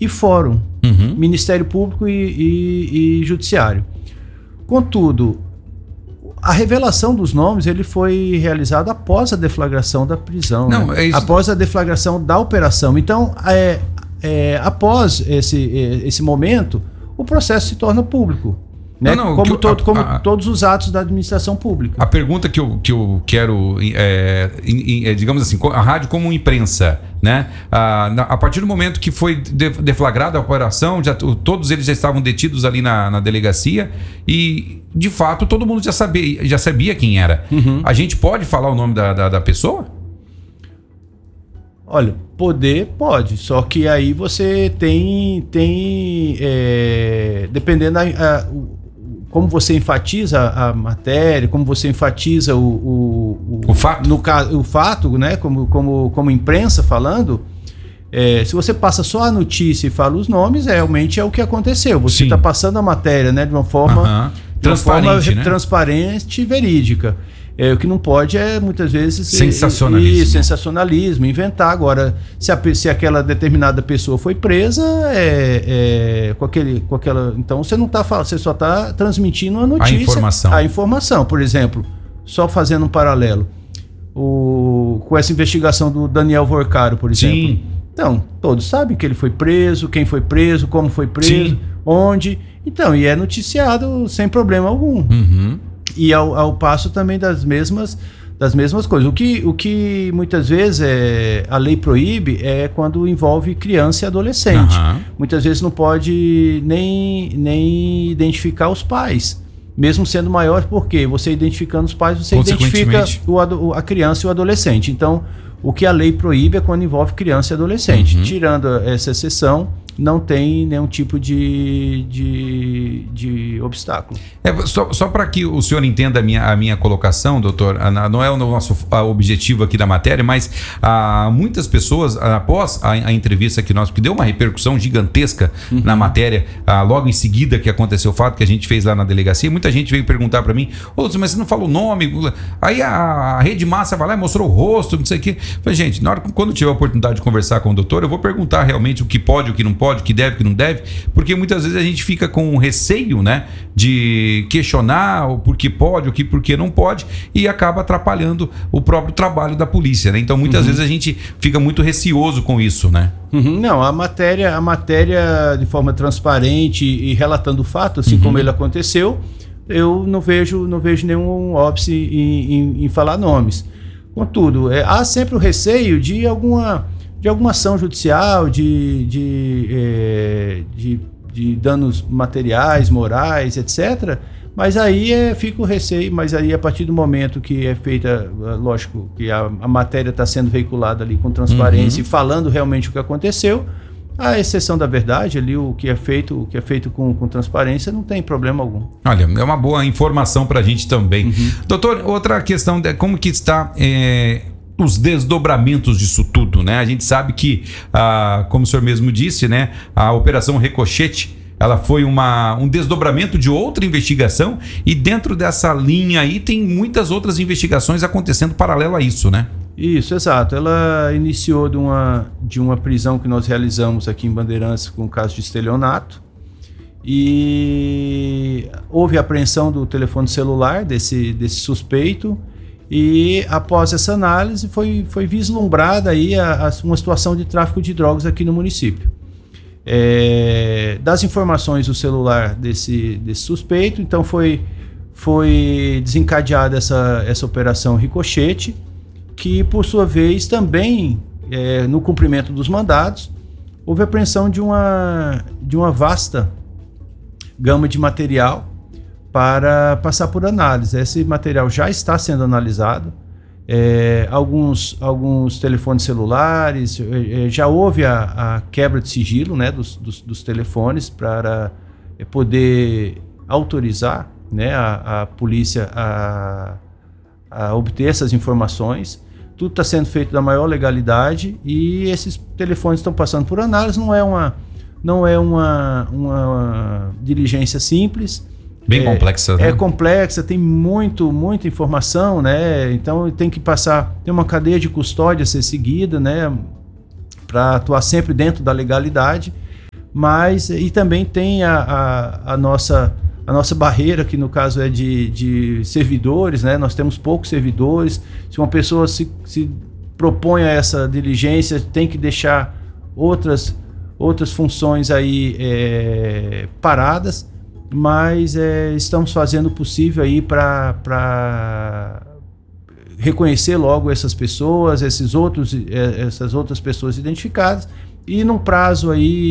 e fórum, Ministério Público e Judiciário. Contudo, a revelação dos nomes ele foi realizada após a deflagração da prisão, após a deflagração da operação. Então, após esse momento, o processo se torna público. Né? Como todos os atos da administração pública. A pergunta que eu quero, digamos assim, a rádio como imprensa, né? A partir do momento que foi deflagrada a operação, todos eles já estavam detidos ali na delegacia e, de fato, todo mundo já sabia quem era. A gente pode falar o nome da pessoa? Olha, pode, só que aí você tem dependendo como você enfatiza a matéria, como você enfatiza o fato, no caso, o fato, né? Como imprensa falando, se você passa só a notícia e fala os nomes, realmente é o que aconteceu. Você está passando a matéria, né, de uma forma transparente e verídica. O que não pode é, muitais vezes... sensacionalismo, inventar. Agora, se aquela determinada pessoa foi presa, com aquela... Então, você não está falando, você só está transmitindo a notícia. A informação. Por exemplo, só fazendo um paralelo, com essa investigação do Daniel Vorcaro, por exemplo. Sim. Então, todos sabem que ele foi preso, quem foi preso, como foi preso, onde... Então, e é noticiado sem problema algum. E ao passo também das mesmas coisas. O que muitas vezes a lei proíbe é quando envolve criança e adolescente. Muitas vezes não pode nem identificar os pais, mesmo sendo maior, porque você identificando os pais, você identifica a criança e o adolescente. Então, o que a lei proíbe é quando envolve criança e adolescente. Tirando essa exceção, não tem nenhum tipo de obstáculo. Só para que o senhor entenda a minha colocação, doutor, não é o nosso objetivo aqui da matéria, mas muitas pessoas, após a entrevista que que deu uma repercussão gigantesca na matéria, logo em seguida que aconteceu o fato que a gente fez lá na delegacia, muita gente veio perguntar para mim, mas você não falou o nome? Aí a Rede Massa vai lá e mostrou o rosto, não sei o quê. Falei, gente, quando tiver a oportunidade de conversar com o doutor, eu vou perguntar realmente o que pode, o que não pode, o que deve, o que não deve, porque muitas vezes a gente fica com receio, né, de questionar o porquê pode, o que porquê não pode, e acaba atrapalhando o próprio trabalho da polícia, né? Então muitas vezes a gente fica muito receoso com isso, né? Não, a matéria de forma transparente e relatando o fato, assim como ele aconteceu, eu não vejo nenhum óbice em falar nomes. Contudo, há sempre o receio de alguma ação judicial, de danos materiais, morais, etc. Mas aí fica o receio, mas aí a partir do momento que é feita, lógico, que a matéria está sendo veiculada ali com transparência e falando realmente o que aconteceu, a exceção da verdade ali, o que é feito com transparência, não tem problema algum. Olha, é uma boa informação para a gente também. Doutor, outra questão, como que está os desdobramentos disso tudo, né? A gente sabe que, como o senhor mesmo disse, né, a Operação Ricochete, ela foi um desdobramento de outra investigação, e dentro dessa linha aí tem muitas outras investigações acontecendo paralelo a isso, né? Isso, exato. Ela iniciou de uma prisão que nós realizamos aqui em Bandeirantes com o caso de estelionato, e houve apreensão do telefone celular desse suspeito, e após essa análise foi vislumbrada aí uma situação de tráfico de drogas aqui no município. Das informações do celular desse suspeito, então foi desencadeada essa operação Ricochete, que por sua vez também, no cumprimento dos mandados, houve apreensão de uma vasta gama de material para passar por análise. Esse material já está sendo analisado, alguns telefones celulares, já houve a quebra de sigilo, né, dos telefones para poder autorizar, né, a polícia a obter essas informações. Tudo está sendo feito da maior legalidade e esses telefones estão passando por análise. Não é uma diligência simples. Bem complexa, né? É complexa, tem muita informação, né? Então tem uma cadeia de custódia a ser seguida, né? Para atuar sempre dentro da legalidade. mas e também tem a nossa barreira, que no caso é de servidores, né? Nós temos poucos servidores. Se uma pessoa se propõe a essa diligência, tem que deixar outras funções aí paradas, mas estamos fazendo o possível aí para reconhecer logo essas pessoas, essas outras pessoas identificadas, e num prazo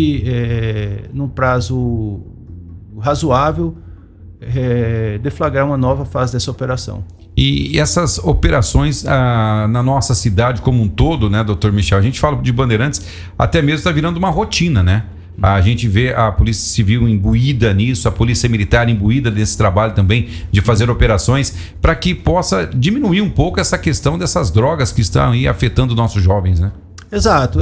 razoável, deflagrar uma nova fase dessa operação. E essas operações na nossa cidade como um todo, né, doutor Michel? A gente fala de Bandeirantes, até mesmo está virando uma rotina, né? A gente vê a Polícia Civil imbuída nisso, a Polícia Militar imbuída desse trabalho também de fazer operações para que possa diminuir um pouco essa questão dessas drogas que estão aí afetando nossos jovens, né? Exato.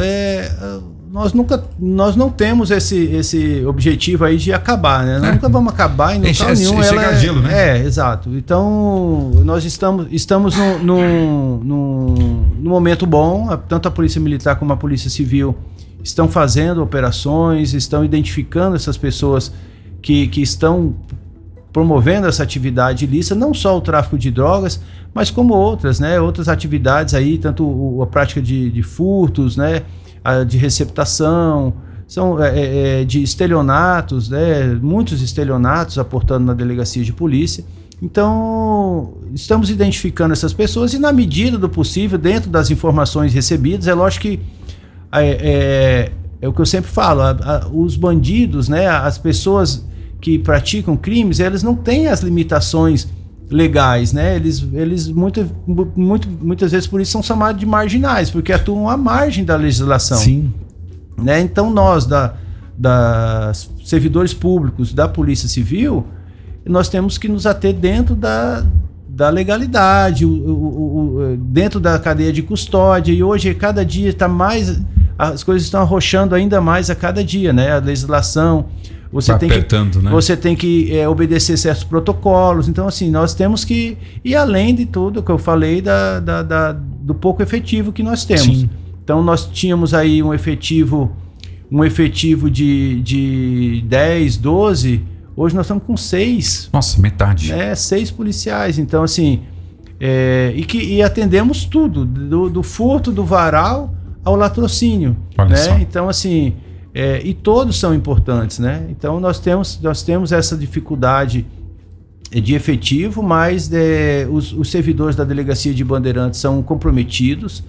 Nós não temos esse objetivo aí de acabar, né? Nós nunca vamos acabar em local nenhum. Chegar a gelo, né? Exato. Então, nós estamos num momento bom, tanto a Polícia Militar como a Polícia Civil estão fazendo operações, estão identificando essas pessoas que estão promovendo essa atividade ilícita, não só o tráfico de drogas, mas como outras, né? Outras atividades aí, tanto a prática de furtos, né? De receptação, de estelionatos, né? Muitos estelionatos aportando na delegacia de polícia. Então, estamos identificando essas pessoas e, na medida do possível, dentro das informações recebidas, é lógico que é o que eu sempre falo, os bandidos, né? As pessoas que praticam crimes, eles não têm as limitações legais, né? Eles muitas vezes por isso são chamados de marginais, porque atuam à margem da legislação. Sim. Né? Então nós, servidores públicos da Polícia Civil, nós temos que nos ater dentro da legalidade, dentro da cadeia de custódia, e hoje cada dia está mais, as coisas estão arrochando ainda mais a cada dia, né? A legislação, você tem que obedecer certos protocolos. Então, assim, nós temos que ir além de tudo que eu falei do pouco efetivo que nós temos. Sim. Então, nós tínhamos aí um efetivo de 10, 12, hoje nós estamos com 6. Nossa, metade. 6 policiais. Então, assim, e atendemos tudo, do furto, do varal ao latrocínio. Olha, né? Então, assim... e todos são importantes, né? Então nós temos essa dificuldade de efetivo, mas os servidores da Delegacia de Bandeirantes são comprometidos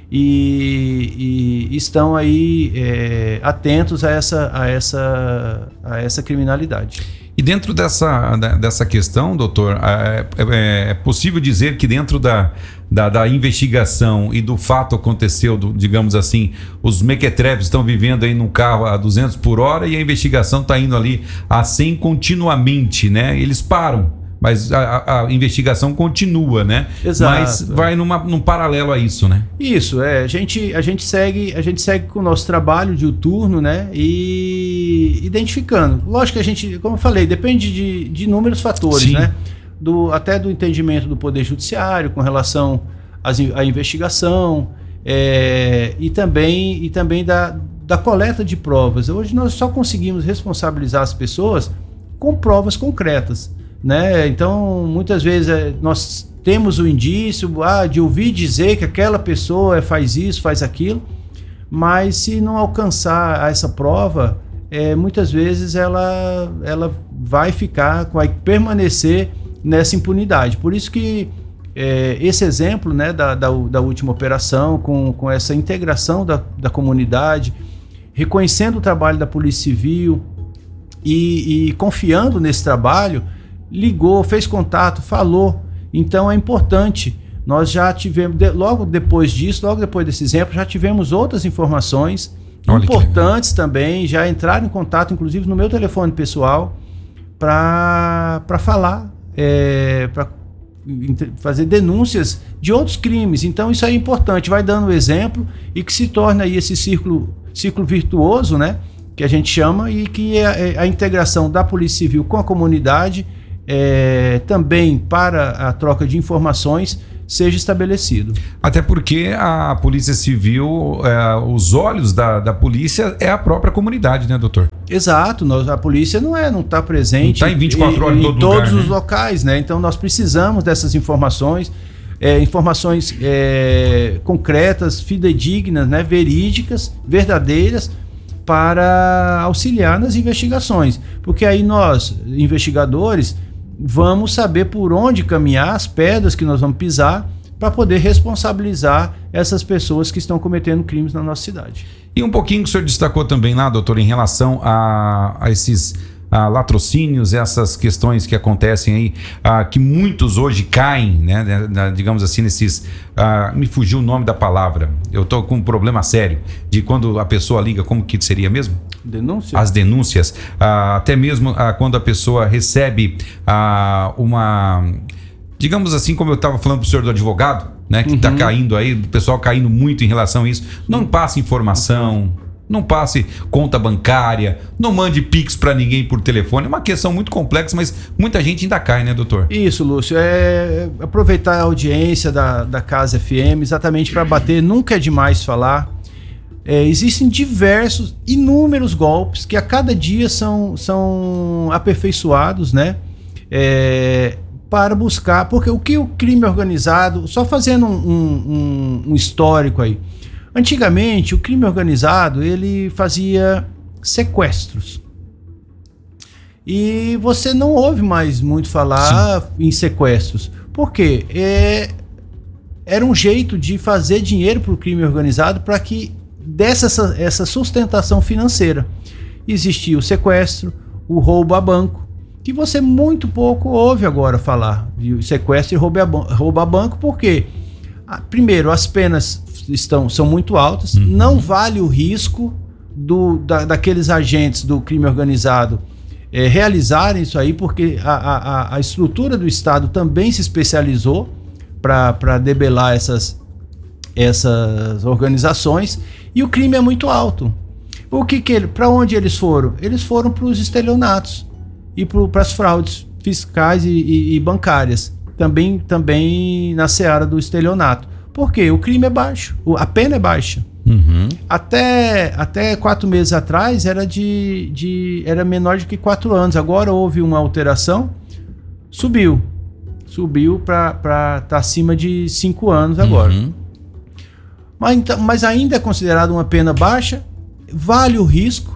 e estão aí atentos a essa criminalidade. E dentro dessa questão, doutor, é possível dizer que dentro da investigação e do fato aconteceu, digamos assim, os mequetrefes estão vivendo aí num carro a 200 por hora e a investigação está indo ali a 100 continuamente, né? Eles param, mas a investigação continua, né? Exato. Mas vai num paralelo a isso, né? Isso, a gente segue com o nosso trabalho diuturno, né? E identificando. Lógico que a gente, como eu falei, depende de inúmeros fatores, Sim. né? Até do entendimento do Poder Judiciário com relação à investigação, e também da coleta de provas. Hoje nós só conseguimos responsabilizar as pessoas com provas concretas, né? Então, muitas vezes nós temos o indício de ouvir dizer que aquela pessoa faz isso, faz aquilo, mas se não alcançar essa prova, muitas vezes ela vai permanecer nessa impunidade. Por isso que esse exemplo, né, da última operação, com essa integração da comunidade, reconhecendo o trabalho da Polícia Civil e confiando nesse trabalho, ligou, fez contato, falou. Então é importante. Nós já tivemos, logo depois desse exemplo, já tivemos outras informações importantes também, já entraram em contato, inclusive no meu telefone pessoal, para falar, para fazer denúncias de outros crimes. Então isso aí é importante, vai dando exemplo e que se torna aí esse círculo virtuoso, né, que a gente chama, e que a integração da Polícia Civil com a comunidade, também para a troca de informações, seja estabelecido. Até porque a Polícia Civil, os olhos da polícia é a própria comunidade, né, doutor? Exato, a polícia não está presente, não está em 24 horas em todos os locais, né? Então nós precisamos dessas informações, informações concretas, fidedignas, né? Verídicas, verdadeiras, para auxiliar nas investigações, porque aí nós, investigadores, vamos saber por onde caminhar, as pedras que nós vamos pisar, para poder responsabilizar essas pessoas que estão cometendo crimes na nossa cidade. E um pouquinho que o senhor destacou também lá, doutor, em relação a esses latrocínios, essas questões que acontecem aí, que muitos hoje caem, né, digamos assim, nesses... me fugiu o nome da palavra. Eu estou com um problema sério de quando a pessoa liga, como que seria mesmo? Denúncia? As denúncias. Até mesmo quando a pessoa recebe uma... Digamos assim, como eu estava falando para o senhor do advogado, né, que está caindo aí, o pessoal caindo muito em relação a isso. Não passe informação, não passe conta bancária, não mande Pix para ninguém por telefone. É uma questão muito complexa, mas muita gente ainda cai, né, doutor? Isso, Lúcio. Aproveitar a audiência da Casa FM exatamente para bater, nunca é demais falar. Existem inúmeros golpes que a cada dia são aperfeiçoados, né? Para buscar, porque o que o crime organizado, só fazendo um histórico aí, antigamente o crime organizado ele fazia sequestros e você não ouve mais muito falar em sequestros, porque era um jeito de fazer dinheiro para o crime organizado para que desse essa sustentação financeira. Existia o sequestro, o roubo a banco, que você muito pouco ouve agora falar de sequestro e roubo a banco, porque primeiro as penas são muito altas, não vale o risco daqueles agentes do crime organizado realizarem isso aí, porque a estrutura do Estado também se especializou para debelar essas organizações, e o crime é muito alto. Para onde eles foram? Eles foram para os estelionatos e para as fraudes fiscais e bancárias, também na seara do estelionato. Por quê? O crime é baixo, a pena é baixa. Até 4 meses atrás era menor de que 4 anos. Agora houve uma alteração, subiu para estar acima de 5 anos agora. Mas ainda é considerado uma pena baixa, vale o risco,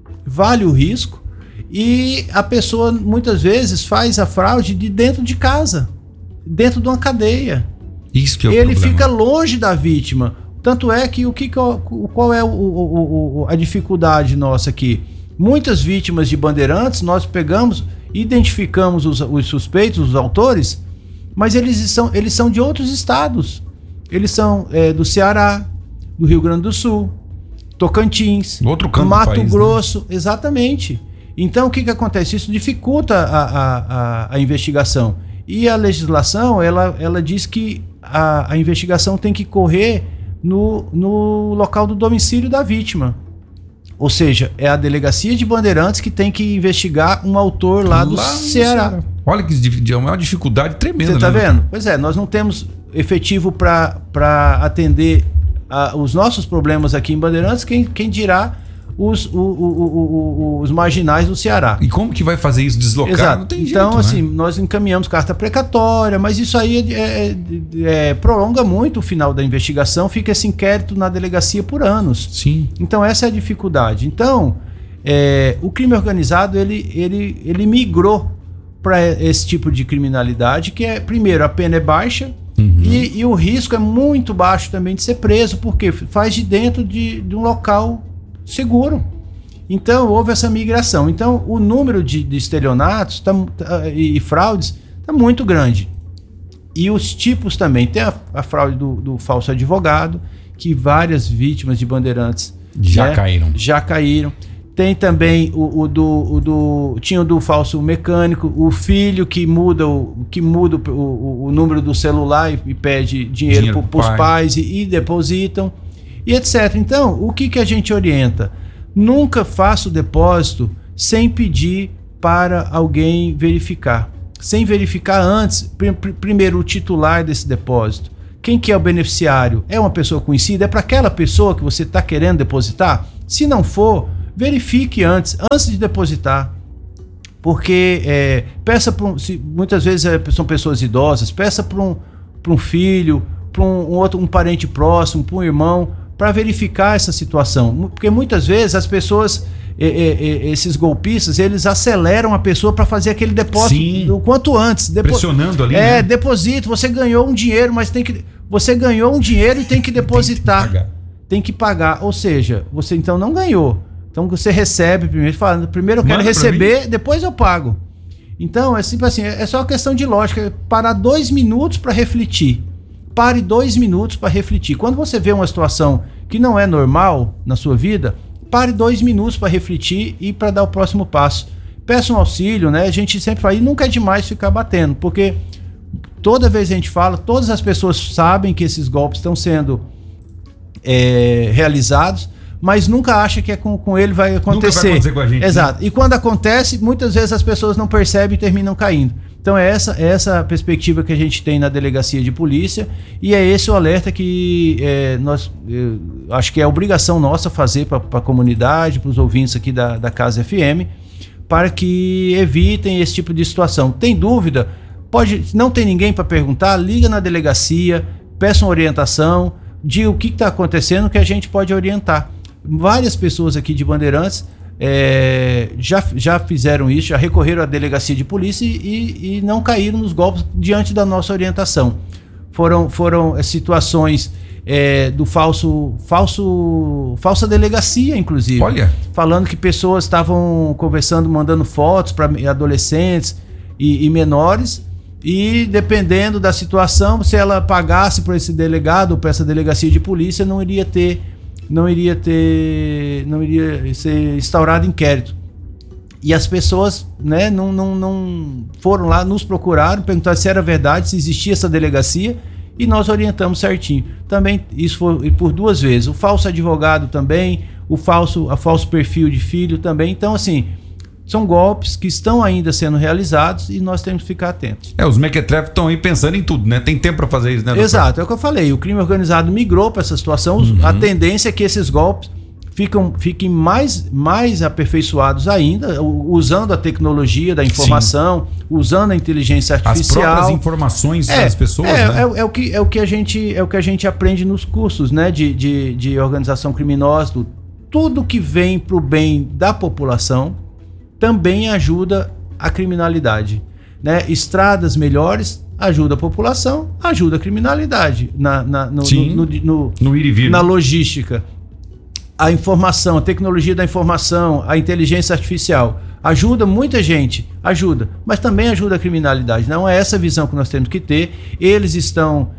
e a pessoa muitas vezes faz a fraude de dentro de casa, dentro de uma cadeia. Isso que é o Ele problema. Fica longe da vítima. Tanto é que qual é a dificuldade nossa aqui? Muitas vítimas de Bandeirantes nós pegamos, identificamos os suspeitos, os autores, mas eles são de outros estados. Eles são do Ceará, do Rio Grande do Sul, Tocantins, outro canto Mato do país, Grosso, né? Exatamente. Então o que acontece? Isso dificulta a investigação. E a legislação ela diz que a investigação tem que correr no local do domicílio da vítima. Ou seja, é a delegacia de Bandeirantes que tem que investigar um autor lá do Ceará. Olha que é uma dificuldade tremenda. Você está vendo? Pois é, nós não temos efetivo para atender os nossos problemas aqui em Bandeirantes, quem dirá os marginais do Ceará. E como que vai fazer isso? Deslocar? Exato. Não tem jeito, então, assim, né? nós encaminhamos carta precatória, mas isso aí prolonga muito o final da investigação, fica esse inquérito na delegacia por anos. Sim. Então, essa é a dificuldade. Então, o crime organizado, ele migrou para esse tipo de criminalidade, que primeiro, a pena é baixa, e o risco é muito baixo também de ser preso, porque faz de dentro de um local seguro. Então houve essa migração. Então o número de estelionatos e fraudes está muito grande. E os tipos também. Tem a fraude do falso advogado, que várias vítimas de Bandeirantes já caíram. Tem também tinha o do falso mecânico, o filho que muda o número do celular e pede dinheiro para os pais e depositam, e etc. Então, o que a gente orienta? Nunca faça o depósito sem pedir para alguém verificar. sem verificar antes, primeiro, o titular desse depósito. Quem que é o beneficiário? É uma pessoa conhecida? É para aquela pessoa que você está querendo depositar? Se não for, verifique antes de depositar. Porque peça muitas vezes são pessoas idosas, peça para um filho, para um parente próximo, para um irmão, para verificar essa situação. Porque muitas vezes as pessoas, esses golpistas, eles aceleram a pessoa para fazer aquele depósito o quanto antes. Pressionando ali, né? Deposito, você ganhou um dinheiro, mas você ganhou um dinheiro e tem que depositar. Tem que pagar. Ou seja, você então não ganhou. Então você recebe primeiro, fala, primeiro eu quero receber, depois eu pago. Então é simples assim, é só questão de lógica, parar 2 minutos para refletir. Pare 2 minutos para refletir. Quando você vê uma situação que não é normal na sua vida, pare 2 minutos para refletir e para dar o próximo passo. Peça um auxílio, né? A gente sempre fala, e nunca é demais ficar batendo, porque toda vez a gente fala, todas as pessoas sabem que esses golpes estão sendo realizados, mas nunca acha que com ele vai acontecer. Nunca vai acontecer com a gente. Exato. Né? E quando acontece, muitas vezes as pessoas não percebem e terminam caindo. Então é essa a perspectiva que a gente tem na delegacia de polícia, e é esse o alerta que acho que é obrigação nossa fazer para a comunidade, para os ouvintes aqui da Casa FM, para que evitem esse tipo de situação. Tem dúvida? Não tem ninguém para perguntar? Liga na delegacia, peça uma orientação, diga o que está acontecendo que a gente pode orientar. Várias pessoas aqui de Bandeirantes já fizeram isso, já recorreram à delegacia de polícia e não caíram nos golpes diante da nossa orientação. Foram situações do falsa delegacia, inclusive. Olha. Falando que pessoas estavam conversando, mandando fotos para adolescentes e menores, e dependendo da situação, se ela pagasse para esse delegado ou para essa delegacia de polícia, não iria ser instaurado inquérito. E as pessoas, né, não foram lá, nos procuraram, perguntaram se era verdade, se existia essa delegacia, e nós orientamos certinho. Também isso foi por 2 vezes. O falso advogado também, o falso perfil de filho também. Então, assim, são golpes que estão ainda sendo realizados e nós temos que ficar atentos. Os mequetrefes estão aí pensando em tudo, né? Tem tempo para fazer isso, né, doutor? Exato, é o que eu falei. O crime organizado migrou para essa situação. A tendência é que esses golpes fiquem mais aperfeiçoados ainda, usando a tecnologia da informação, usando a inteligência artificial. As próprias informações das pessoas, né? É o que a gente aprende nos cursos, né, de organização criminosa. Tudo que vem para o bem da população também ajuda a criminalidade, né? Estradas melhores ajuda a população, ajuda a criminalidade no ir e vir, na logística. A informação, a tecnologia da informação, a inteligência artificial ajuda muita gente, mas também ajuda a criminalidade. Não é essa a visão que nós temos que ter. Eles estão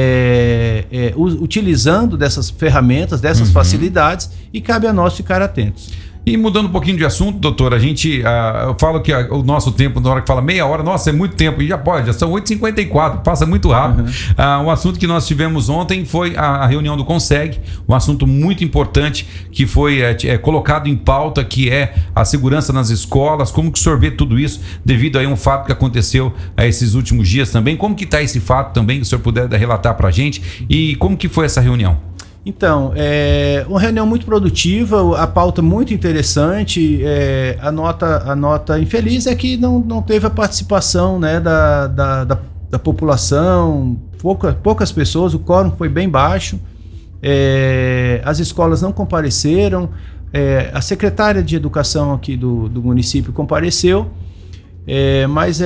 utilizando dessas ferramentas, dessas facilidades, e cabe a nós ficar atentos. E mudando um pouquinho de assunto, doutor, eu falo que o nosso tempo, na hora que fala meia hora, nossa, é muito tempo, e já são 8h54, passa muito rápido. Um assunto que nós tivemos ontem foi a reunião do CONSEG, um assunto muito importante que foi colocado em pauta, que é a segurança nas escolas. Como que o senhor vê tudo isso devido a um fato que aconteceu esses últimos dias também? Como que está esse fato também, que o senhor puder relatar para a gente, e como que foi essa reunião? Então, uma reunião muito produtiva, a pauta muito interessante. A nota infeliz é que não teve a participação, né, da população, poucas pessoas, o quórum foi bem baixo, as escolas não compareceram, a secretária de educação aqui do município compareceu, mas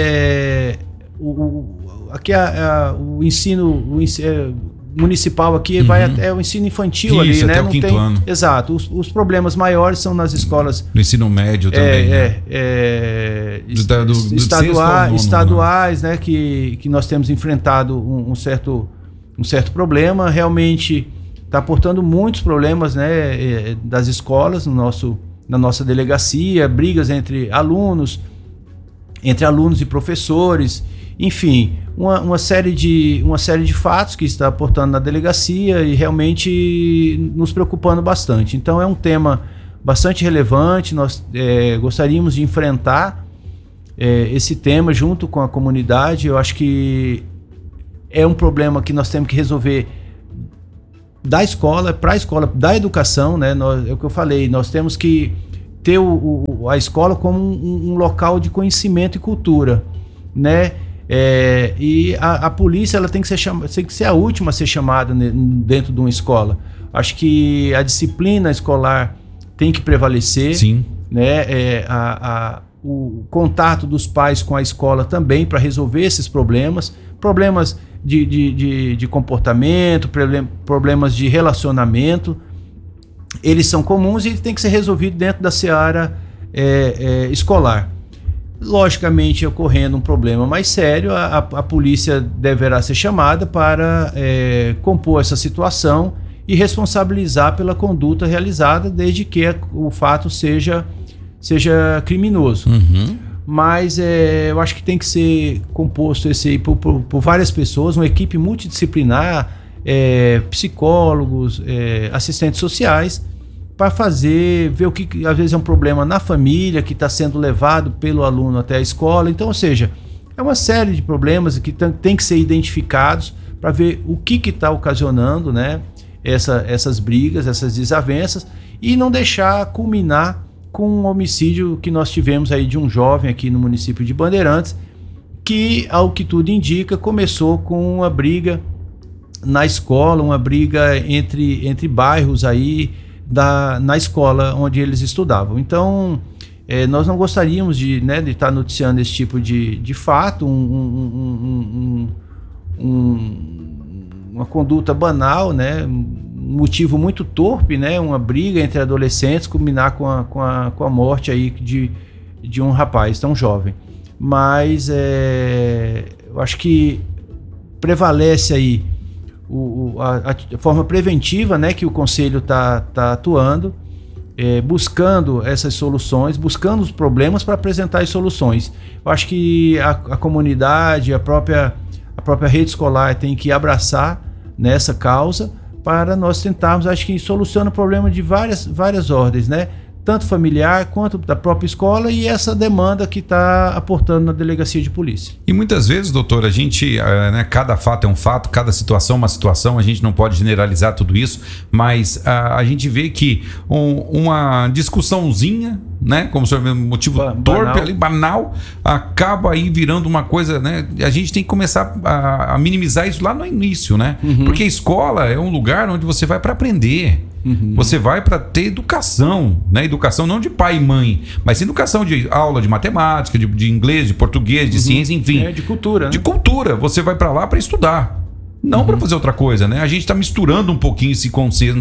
aqui o ensino municipal aqui vai até o ensino infantil. Isso, ali, né? Até o quinto ano. Exato. Os problemas maiores são nas escolas... No ensino médio também. Estaduais, né? Que nós temos enfrentado um certo problema. Realmente está aportando muitos problemas, né, das escolas na nossa delegacia, brigas entre alunos e professores, enfim, uma série de fatos que está aportando na delegacia e realmente nos preocupando bastante. Então é um tema bastante relevante, nós gostaríamos de enfrentar esse tema junto com a comunidade. Eu acho que é um problema que nós temos que resolver da escola para a escola, da educação, né? É o que eu falei, nós temos que ter a escola como um local de conhecimento e cultura, né? E a polícia ela tem que ser a última a ser chamada dentro de uma escola. Acho que a disciplina escolar tem que prevalecer. Sim. Né? O contato dos pais com a escola também para resolver esses problemas de comportamento, problemas de relacionamento. Eles são comuns e tem que ser resolvido dentro da seara escolar. Logicamente, ocorrendo um problema mais sério, a polícia deverá ser chamada para compor essa situação e responsabilizar pela conduta realizada, desde que o fato seja criminoso. Uhum. Mas eu acho que tem que ser composto esse aí por várias pessoas, uma equipe multidisciplinar, psicólogos, assistentes sociais, para ver o que às vezes é um problema na família que está sendo levado pelo aluno até a escola. Então, ou seja, é uma série de problemas que tem que ser identificados para ver o que está ocasionando, né, essas brigas, essas desavenças, e não deixar culminar com um homicídio que nós tivemos aí de um jovem aqui no município de Bandeirantes, que, ao que tudo indica, começou com uma briga na escola, uma briga entre bairros aí na escola onde eles estudavam. Então, nós não gostaríamos de estar noticiando esse tipo de fato, uma conduta banal, né? Um motivo muito torpe, né? Uma briga entre adolescentes culminar com a morte aí de um rapaz tão jovem. Mas eu acho que prevalece aí a forma preventiva, né, que o Conselho está atuando, buscando essas soluções, buscando os problemas para apresentar as soluções. Eu acho que a comunidade, a própria rede escolar tem que abraçar nessa causa para nós tentarmos, acho que soluciona o problema de várias ordens, né? Tanto familiar quanto da própria escola, e essa demanda que está aportando na delegacia de polícia. E muitas vezes, doutor, a gente, cada fato é um fato, cada situação é uma situação, a gente não pode generalizar tudo isso, mas a gente vê que uma discussãozinha, né, como o senhor vê, motivo torpe ali, banal, acaba aí virando uma coisa, né? A gente tem que começar a minimizar isso lá no início, né? Uhum. Porque a escola é um lugar onde você vai para aprender. Uhum. Você vai para ter educação, né? Educação não de pai e mãe, mas educação de aula de matemática, de inglês, de português, de ciência, enfim. De cultura, né? De cultura. Você vai para lá para estudar, não para fazer outra coisa, né? A gente está misturando um pouquinho esse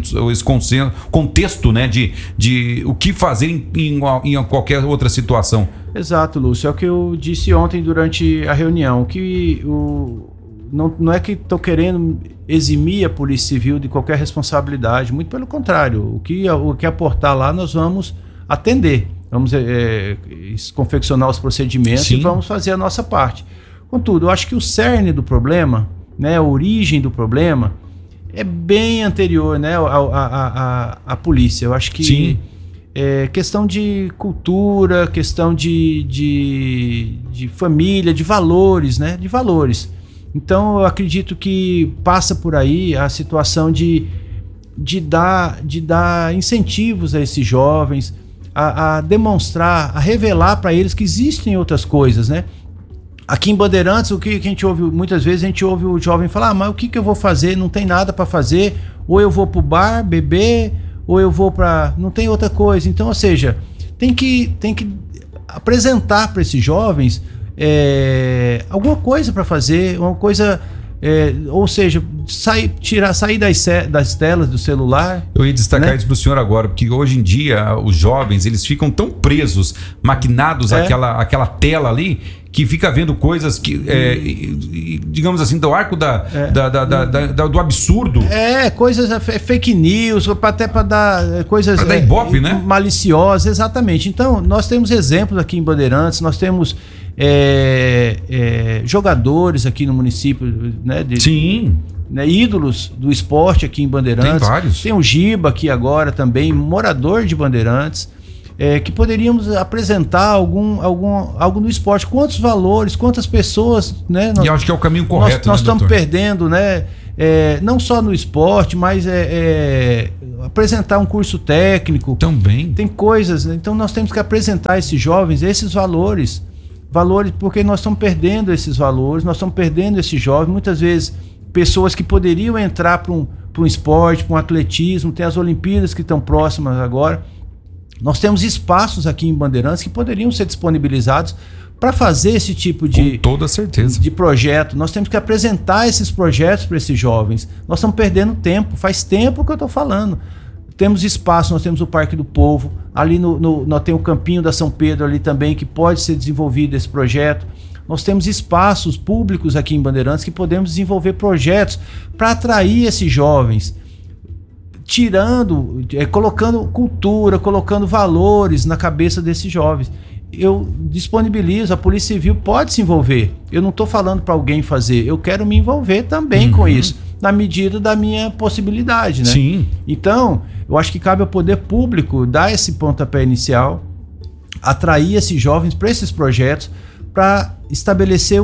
contexto, né? De o que fazer em qualquer outra situação. Exato, Lúcio. É o que eu disse ontem durante a reunião, que não é que estou querendo eximir a Polícia Civil de qualquer responsabilidade, muito pelo contrário. O que aportar lá nós vamos atender, vamos confeccionar os procedimentos. Sim. E vamos fazer a nossa parte. Contudo, eu acho que o cerne do problema, né, a origem do problema é bem anterior, né, à polícia. Eu acho que Sim. Questão de cultura, questão de família, de valores, né, de valores. Então eu acredito que passa por aí a situação de dar incentivos a esses jovens, a demonstrar, a revelar para eles que existem outras coisas, né? Aqui em Bandeirantes, o que a gente ouve muitas vezes, a gente ouve o jovem falar: mas o que eu vou fazer? Não tem nada para fazer, ou eu vou pro bar beber, ou eu vou para... não tem outra coisa. Então, ou seja, tem que apresentar para esses jovens alguma coisa para fazer, uma coisa, ou seja, sair das telas do celular. Eu ia destacar, né, isso para o senhor agora, porque hoje em dia os jovens, eles ficam tão presos, maquinados àquela tela ali, que fica vendo coisas que, digamos assim, do arco do absurdo. Coisas fake news, até para dar coisas dar ibope, né? Maliciosas, exatamente. Então, nós temos exemplos aqui em Bandeirantes, nós temos jogadores aqui no município, né? Sim. Né, ídolos do esporte aqui em Bandeirantes. Tem vários. Tem o Giba aqui agora também, morador de Bandeirantes. que poderíamos apresentar algo no esporte. Quantos valores, quantas pessoas, né? E acho que é o caminho correto. Nós estamos perdendo, né? Não só no esporte, mas apresentar um curso técnico. Também. Tem coisas, então nós temos que apresentar a esses jovens esses valores, porque nós estamos perdendo esses valores, nós estamos perdendo esses jovens, muitas vezes pessoas que poderiam entrar para um esporte, para um atletismo, tem as Olimpíadas que estão próximas agora. Nós temos espaços aqui em Bandeirantes que poderiam ser disponibilizados para fazer esse tipo com toda certeza, de projeto. Nós temos que apresentar esses projetos para esses jovens. Nós estamos perdendo tempo, faz tempo que eu estou falando. Temos espaço, nós temos o Parque do Povo, ali nós temos o Campinho da São Pedro ali também, que pode ser desenvolvido esse projeto. Nós temos espaços públicos aqui em Bandeirantes que podemos desenvolver projetos para atrair esses jovens, colocando cultura, colocando valores na cabeça desses jovens. Eu disponibilizo, a Polícia Civil pode se envolver. Eu não estou falando para alguém fazer, eu quero me envolver também com isso, na medida da minha possibilidade, né? Sim. Então, eu acho que cabe ao poder público dar esse pontapé inicial, atrair esses jovens para esses projetos, para estabelecer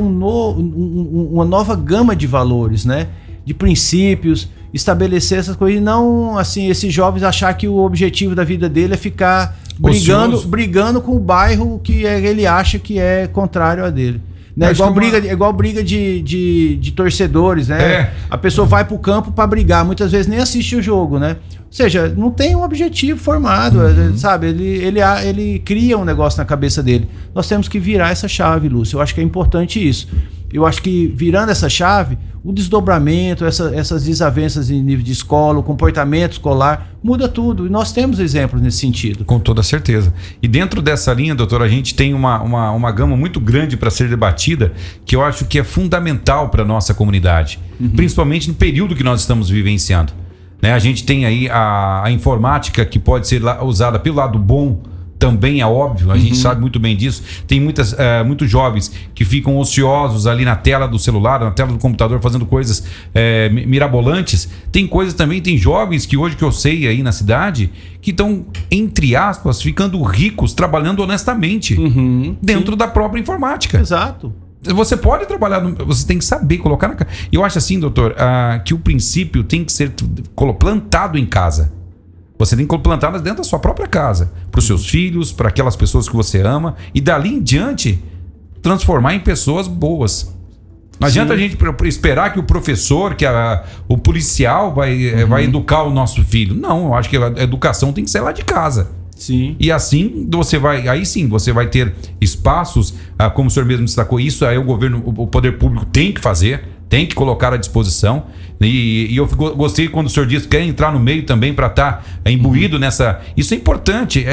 uma nova gama de valores, né? De princípios, estabelecer essas coisas, e não assim, esses jovens achar que o objetivo da vida dele é ficar brigando com o bairro que ele acha que é contrário a dele. Né? Igual briga de torcedores, né? A pessoa vai pro campo para brigar, muitas vezes nem assiste o jogo, né? Ou seja, não tem um objetivo formado, sabe? Ele cria um negócio na cabeça dele. Nós temos que virar essa chave, Lúcio. Eu acho que é importante isso. Eu acho que virando essa chave, o desdobramento, essas desavenças em nível de escola, o comportamento escolar, muda tudo. E nós temos exemplos nesse sentido. Com toda certeza. E dentro dessa linha, doutor, a gente tem uma gama muito grande para ser debatida, que eu acho que é fundamental para a nossa comunidade, principalmente no período que nós estamos vivenciando. Né? A gente tem aí a informática, que pode ser usada pelo lado bom, também é óbvio, a gente sabe muito bem disso. Tem muitos jovens que ficam ociosos ali na tela do celular, na tela do computador, fazendo coisas mirabolantes. Tem coisas também, tem jovens que hoje que eu sei aí na cidade, que estão, entre aspas, ficando ricos, trabalhando honestamente dentro da própria informática. Exato. Você pode trabalhar, você tem que saber colocar na casa. E eu acho assim, doutor, que o princípio tem que ser plantado em casa. Você tem que plantá-las dentro da sua própria casa, para os seus filhos, para aquelas pessoas que você ama, e dali em diante transformar em pessoas boas. Não adianta a gente esperar que o professor, que o policial vai educar o nosso filho. Não, eu acho que a educação tem que ser lá de casa. Sim. E assim você vai ter espaços, como o senhor mesmo destacou, isso aí o governo, o poder público tem que fazer, tem que colocar à disposição. E eu gostei quando o senhor disse que quer entrar no meio também para estar imbuído nessa. Isso é importante,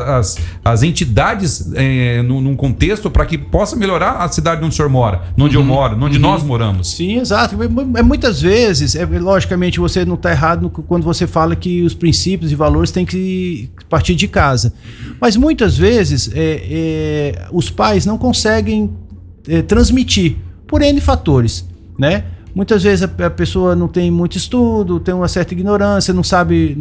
as entidades num contexto para que possa melhorar a cidade onde o senhor mora, onde eu moro, onde nós moramos. Sim, exato. Muitas vezes, logicamente, você não está errado quando você fala que os princípios e valores têm que partir de casa. Mas muitas vezes os pais não conseguem transmitir por N fatores, né? Muitas vezes a pessoa não tem muito estudo, tem uma certa ignorância, não sabe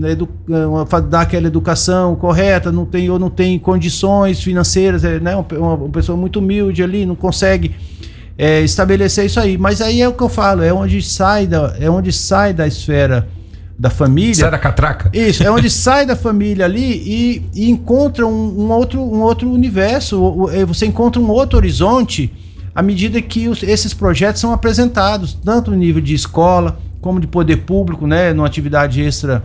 dar aquela educação correta, não tem condições financeiras, né? Uma pessoa muito humilde ali, não consegue estabelecer isso aí. Mas aí é o que eu falo, é onde sai da esfera da família. Sai da catraca. Isso, é onde sai da família ali e encontra um outro universo, você encontra um outro horizonte à medida que esses projetos são apresentados, tanto no nível de escola, como de poder público, né, numa atividade extra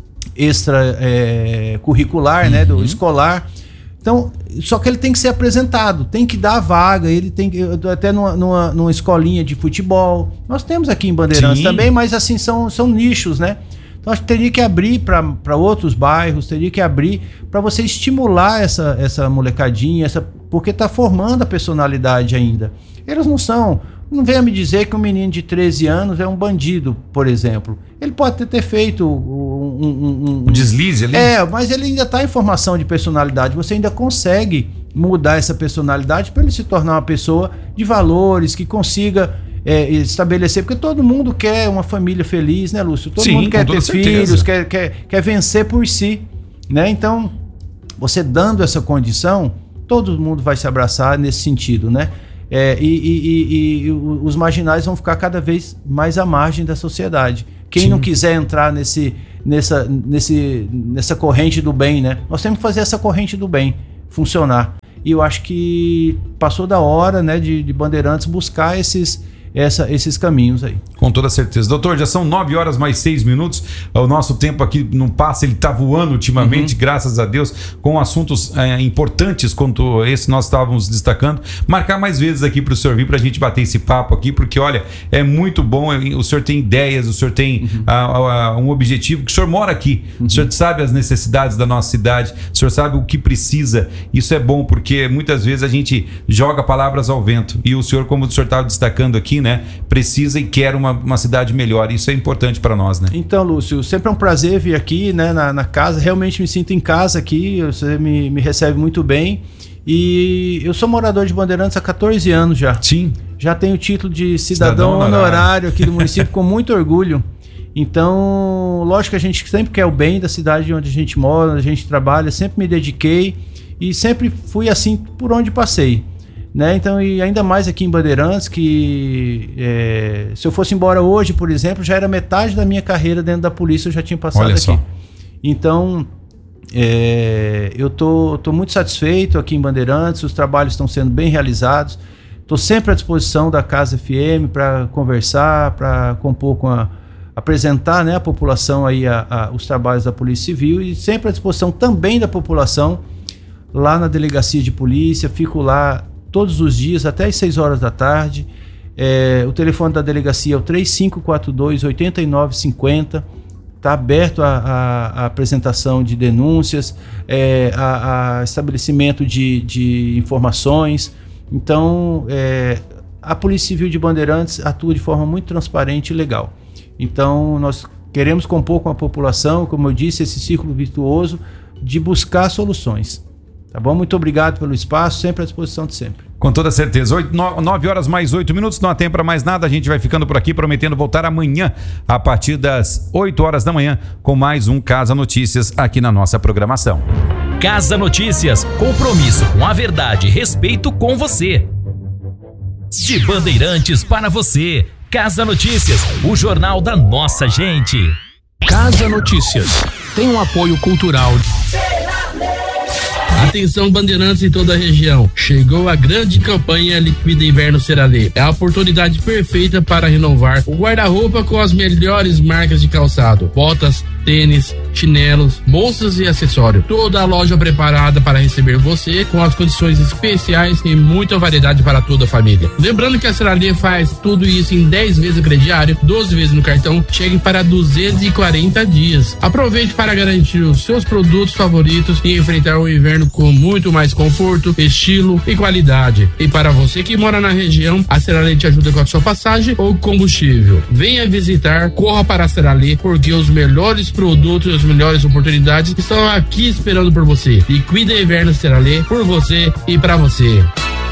curricular, né, do escolar. Então, só que ele tem que ser apresentado, tem que dar vaga, ele tem que, até numa escolinha de futebol. Nós temos aqui em Bandeirantes também, mas assim, são nichos, né? Então, acho que teria que abrir para outros bairros, teria que abrir para você estimular essa molecadinha, porque está formando a personalidade ainda. Eles não venha me dizer que um menino de 13 anos é um bandido, por exemplo. Ele pode ter feito um deslize ali. Mas ele ainda está em formação de personalidade. Você ainda consegue mudar essa personalidade para ele se tornar uma pessoa de valores, que consiga estabelecer, porque todo mundo quer uma família feliz, né, Lúcio? Todo mundo quer ter filhos, quer vencer por si, né? Então, você dando essa condição, todo mundo vai se abraçar nesse sentido, né? E os marginais vão ficar cada vez mais à margem da sociedade. Quem não quiser entrar nessa corrente do bem, né? Nós temos que fazer essa corrente do bem funcionar. E eu acho que passou da hora, né, de Bandeirantes buscar esses caminhos aí. Com toda certeza. Doutor, já são 9 horas mais 6 minutos. O nosso tempo aqui não passa, ele está voando ultimamente, graças a Deus, com assuntos importantes quanto esse nós estávamos destacando. Marcar mais vezes aqui para o senhor vir, para a gente bater esse papo aqui, porque olha, é muito bom, o senhor tem ideias, o senhor tem um objetivo, que o senhor mora aqui, o senhor sabe as necessidades da nossa cidade, o senhor sabe o que precisa. Isso é bom, porque muitas vezes a gente joga palavras ao vento, e o senhor, como o senhor estava destacando aqui, né, precisa e quer uma cidade melhor. Isso é importante para nós, né? Então, Lúcio, sempre é um prazer vir aqui, né, na casa. Realmente me sinto em casa aqui. Você me recebe muito bem. E eu sou morador de Bandeirantes há 14 anos já. Sim. Já tenho o título de cidadão honorário aqui do município com muito orgulho. Então, lógico que a gente sempre quer o bem da cidade onde a gente mora, onde a gente trabalha. Sempre me dediquei e sempre fui assim por onde passei. Né? Então, e ainda mais aqui em Bandeirantes, que se eu fosse embora hoje, por exemplo, já era metade da minha carreira dentro da polícia, eu já tinha passado. Olha aqui. Só. Então, eu tô muito satisfeito aqui em Bandeirantes, os trabalhos estão sendo bem realizados. Estou sempre à disposição da Casa FM para conversar, para compor apresentar, né, a população aí os trabalhos da Polícia Civil, e sempre à disposição também da população lá na Delegacia de Polícia. Fico lá todos os dias, até às 6 horas da tarde. O telefone da delegacia é o 3542-8950. Está aberto a apresentação de denúncias, a estabelecimento de informações. Então, a Polícia Civil de Bandeirantes atua de forma muito transparente e legal. Então, nós queremos compor com a população, como eu disse, esse círculo virtuoso de buscar soluções. Tá bom? Muito obrigado pelo espaço, sempre à disposição de sempre. Com toda certeza. 9 horas mais 8 minutos, não há tempo para mais nada. A gente vai ficando por aqui, prometendo voltar amanhã, a partir das 8 horas da manhã, com mais um Casa Notícias aqui na nossa programação. Casa Notícias, compromisso com a verdade e respeito com você. De Bandeirantes para você. Casa Notícias, o jornal da nossa gente. Casa Notícias, tem um apoio cultural. Atenção, Bandeirantes em toda a região. Chegou a grande campanha Liquida Inverno Seralê. É a oportunidade perfeita para renovar o guarda-roupa com as melhores marcas de calçado. Botas, tênis, chinelos, bolsas e acessórios. Toda a loja preparada para receber você com as condições especiais e muita variedade para toda a família. Lembrando que a Seralê faz tudo isso em 10 vezes no crediário, 12 vezes no cartão, chegue para 240 dias. Aproveite para garantir os seus produtos favoritos e enfrentar o inverno com muito mais conforto, estilo e qualidade. E para você que mora na região, a Seralê te ajuda com a sua passagem ou combustível. Venha visitar, corra para a Seralê, porque os melhores produtos e as melhores oportunidades estão aqui esperando por você. Liquida Inverno Seralê, por você e para você.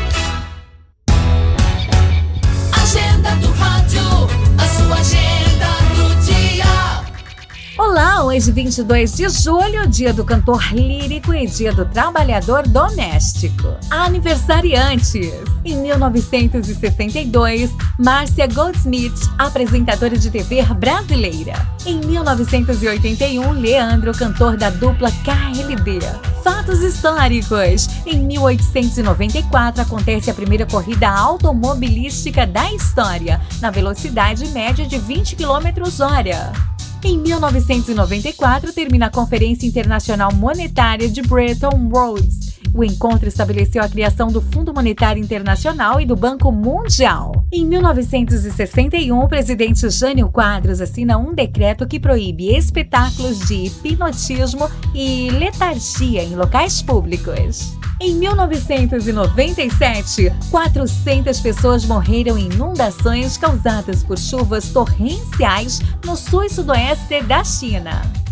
Agenda do rádio, a sua agenda do dia. Olá, hoje 22 de julho, dia do cantor lírico e dia do trabalhador doméstico. Aniversariantes. Em 1962, Márcia Goldsmith, apresentadora de TV brasileira. Em 1981, Leandro, cantor da dupla KLB. Fatos históricos. Em 1894, acontece a primeira corrida automobilística da história, na velocidade média de 20 km/h. Em 1994, termina a Conferência Internacional Monetária de Bretton Woods. O encontro estabeleceu a criação do Fundo Monetário Internacional e do Banco Mundial. Em 1961, o presidente Jânio Quadros assina um decreto que proíbe espetáculos de hipnotismo e letargia em locais públicos. Em 1997, 400 pessoas morreram em inundações causadas por chuvas torrenciais no sul e sudoeste da China.